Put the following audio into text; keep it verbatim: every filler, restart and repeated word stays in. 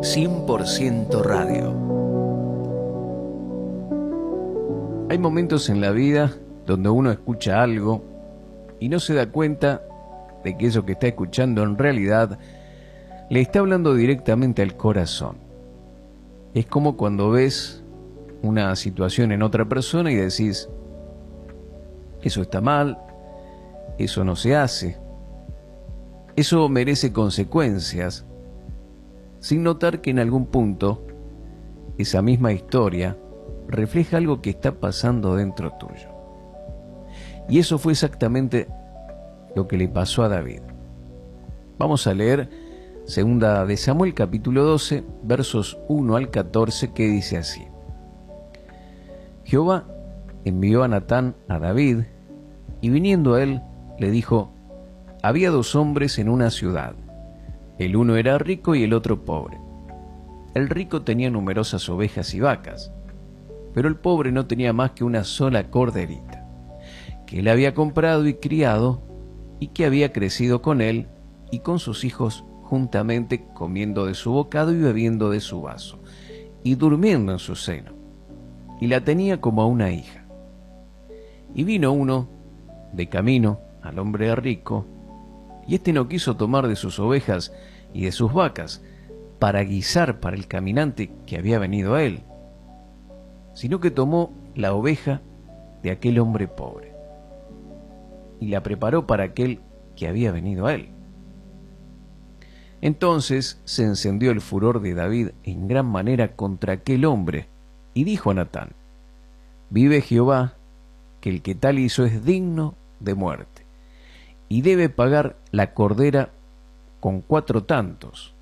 cien por ciento Radio. Hay momentos en la vida donde uno escucha algo y no se da cuenta de que eso que está escuchando en realidad le está hablando directamente al corazón. Es como cuando ves una situación en otra persona y decís, eso está mal, eso no se hace, eso merece consecuencias, sin notar que en algún punto esa misma historia refleja algo que está pasando dentro tuyo. Y eso fue exactamente lo que le pasó a David. Vamos a leer Segunda de Samuel capítulo doce, versos uno al catorce, que dice así: Jehová envió a Natán a David, y viniendo a él, le dijo: había dos hombres en una ciudad. El uno era rico y el otro pobre. El rico tenía numerosas ovejas y vacas, pero el pobre no tenía más que una sola corderita, que él había comprado y criado, y que había crecido con él y con sus hijos juntamente, comiendo de su bocado y bebiendo de su vaso, y durmiendo en su seno, y la tenía como a una hija. Y vino uno de camino al hombre rico, y éste no quiso tomar de sus ovejas y de sus vacas para guisar para el caminante que había venido a él, sino que tomó la oveja de aquel hombre pobre y la preparó para aquel que había venido a él. Entonces se encendió el furor de David en gran manera contra aquel hombre, y dijo a Natán: vive Jehová, que el que tal hizo es digno de muerte, y debe pagar la cordera con cuatro tantos.